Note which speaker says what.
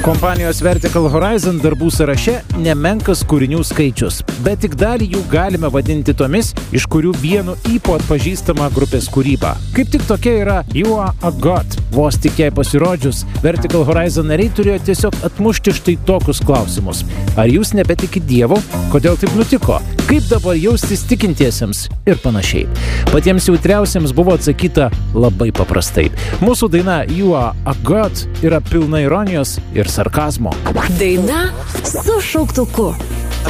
Speaker 1: Kompanijos Vertical Horizon darbų sąraše nemenkas kūrinių skaičius, bet tik dalį jų galime vadinti tomis, iš kurių vienu ypu atpažįstama grupės kūryba. Kaip tik tokia yra You Are a God. Vos tik jai pasirodžius, Vertical Horizon nariai turėjo tiesiog atmušti štai tokius klausimus. Ar jūs nebetikit Dievu? Kodėl taip nutiko? Kaip dabar jaustis tikintiesiems? Ir panašiai. Patiems jautriausiems buvo atsakyta labai paprastai. Mūsų daina You Are a God yra pilna ironijos ir sarkazmo.
Speaker 2: Daina su šauktuku.